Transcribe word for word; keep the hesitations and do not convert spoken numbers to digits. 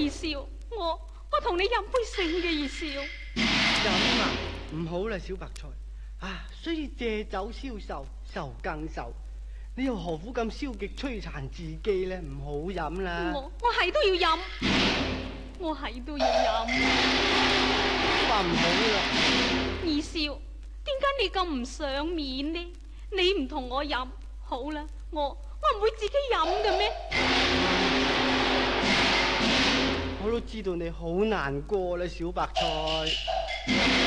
二少，我我同你飲杯醒嘅，二少。 飲啊，唔好啦，小白菜啊，需要借酒消愁，愁更愁。你又何苦咁消極摧殘自己呢？唔好飲啦！ 我我係都要飲，我係都要飲。 話唔好啦， 二少，點解你咁唔賞面呢？你唔同我飲，好啦，我我唔會自己飲嘅咩？ 我都知道你好難過啦，小白菜。